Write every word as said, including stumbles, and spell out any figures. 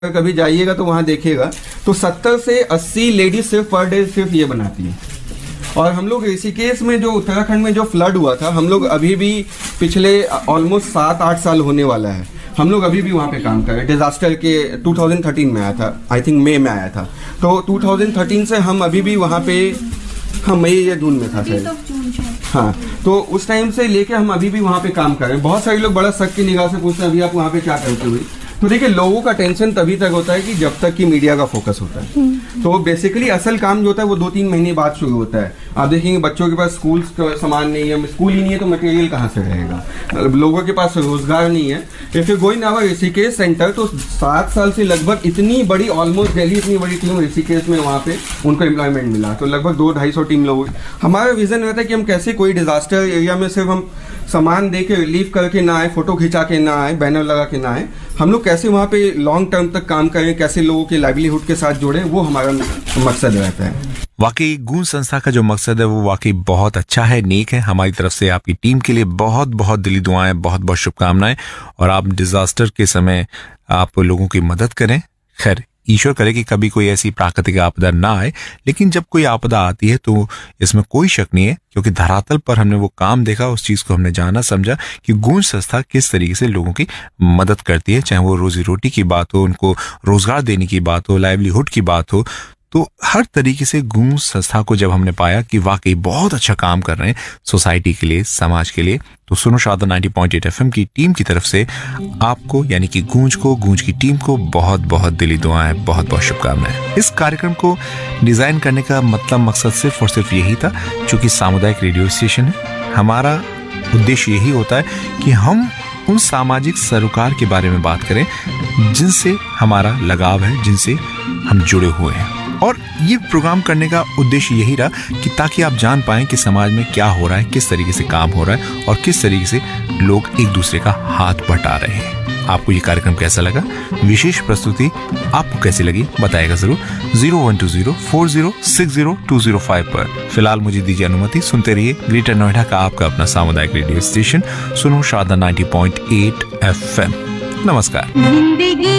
कभी जाइएगा तो वहाँ देखिएगा तो सत्तर से अस्सी लेडीज सिर्फ पर डे सिर्फ ये बनाती हैं। और हम लोग ऋषिकेश में जो उत्तराखंड में जो फ्लड हुआ था, हम लोग अभी भी पिछले ऑलमोस्ट सात आठ साल होने वाला है, हम लोग अभी भी वहाँ पे काम कर रहे हैं। डिजास्टर के दो हज़ार तेरह में आया था, आई थिंक मई में आया था, तो दो हज़ार तेरह से हम अभी भी वहाँ पे, हाँ मई या जून में था शायद, हाँ, तो उस टाइम से लेके हम अभी भी वहाँ पे काम कर रहे हैं। बहुत सारे लोग बड़ा शक की निगाह से पूछते हैं अभी आप वहाँ पे क्या करते हुए। तो देखिए, लोगों का टेंशन तभी तक होता है कि जब तक कि मीडिया का फोकस होता है। तो बेसिकली असल काम जो होता है वो दो तीन महीने बाद शुरू होता है। आप देखेंगे बच्चों के पास स्कूल का सामान नहीं है, स्कूल ही नहीं है तो मटेरियल कहाँ से रहेगा, लोगों के पास रोजगार नहीं है। If you going our Rishikesh centre, तो सात साल से लगभग इतनी बड़ी, ऑलमोस्ट दिल्ली इतनी बड़ी टीम ऋषिकेश में वहाँ पे उनको एम्प्लॉयमेंट मिला, तो लगभग दो ढाई सौ टीम लोग। हमारा विजन रहता है कि हम कैसे कोई डिजास्टर एरिया में सिर्फ हम सामान दे के रिलीफ करके ना आए, फोटो खिंचा के ना आए, बैनर लगा के ना आए, हम लोग कैसे वहाँ पे लॉन्ग टर्म तक काम करें, कैसे लोगों के लाइवलीहुड के साथ जोड़ें, वो हमारा मकसद रहता है। वाकई गूंज संस्था का जो मकसद है वो वाकई बहुत अच्छा है, नेक है। हमारी तरफ से आपकी टीम के लिए बहुत बहुत दिली दुआएं, बहुत बहुत शुभकामनाएं। और आप डिजास्टर के समय आप लोगों की मदद करें। खैर, ईश्वर करे कि कभी कोई ऐसी प्राकृतिक आपदा ना आए, लेकिन जब कोई आपदा आती है तो इसमें कोई शक नहीं है, क्योंकि धरातल पर हमने वो काम देखा, उस चीज को हमने जाना समझा कि गूंज संस्था किस तरीके से लोगों की मदद करती है, चाहे वो रोजी रोटी की बात हो, उनको रोजगार देने की बात हो, लाइवलीहुड की बात हो। तो हर तरीके से गूंज संस्था को जब हमने पाया कि वाकई बहुत अच्छा काम कर रहे हैं सोसाइटी के लिए, समाज के लिए, तो सुनो शारदा नब्बे पॉइंट आठ एफएम की टीम की तरफ से आपको, यानी कि गूंज को, गूंज की टीम को बहुत बहुत दिली दुआएं, बहुत बहुत शुभकामनाएं। इस कार्यक्रम को डिजाइन करने का मतलब, मकसद सिर्फ और सिर्फ यही था, चूंकि सामुदायिक रेडियो स्टेशन है, हमारा उद्देश्य यही होता है कि हम उन सामाजिक सरोकार के बारे में बात करें जिनसे हमारा लगाव है, जिनसे हम जुड़े हुए हैं। और ये प्रोग्राम करने का उद्देश्य यही रहा कि ताकि आप जान पाएं कि समाज में क्या हो रहा है, किस तरीके से काम हो रहा है और किस तरीके से लोग एक दूसरे का हाथ बटा रहे हैं। आपको ये कार्यक्रम कैसा लगा, विशेष प्रस्तुति आपको कैसी लगी, बताएगा जरूर zero one two zero four zero six zero to zero five पर। फिलहाल मुझे दीजिए अनुमति, सुनते रहिए ग्रेटर नोएडा का आपका अपना सामुदायिक रेडियो स्टेशन सुनो शारदा नब्बे पॉइंट आठ एफएम। नमस्कार।